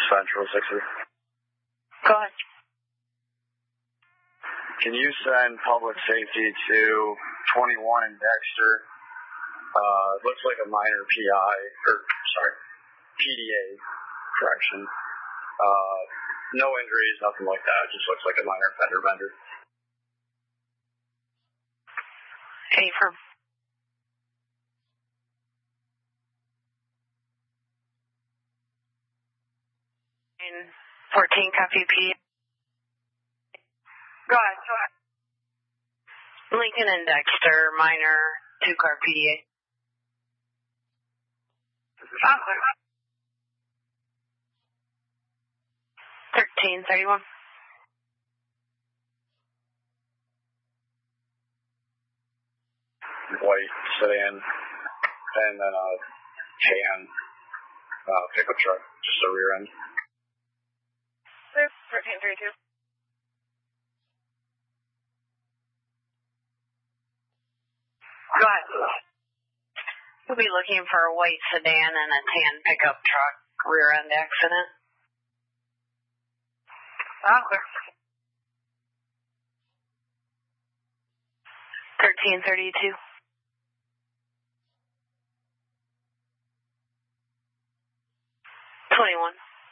Central 60. Go ahead. Can you send public safety to 21 in Dexter? Looks like a minor PDA, correction. No injuries, nothing like that. Just looks like a minor fender bender. Any firm? In 14 copy P. Go ahead. Lincoln and Dexter, minor, 2-car PDA. 1331. White sedan, and then a tan pickup truck, just a rear end. 1332. Go ahead. We'll be looking for a white sedan and a tan pickup truck, rear end accident. Clear. 1332. 21.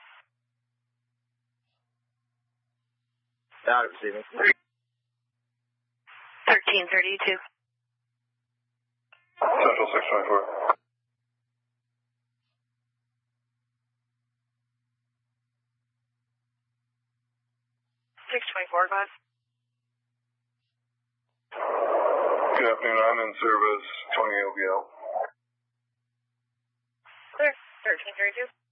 Got it, Steven. 1332. Central 624. 624, go ahead. Good afternoon, I'm in service, 20 LBL. Clear. 1332.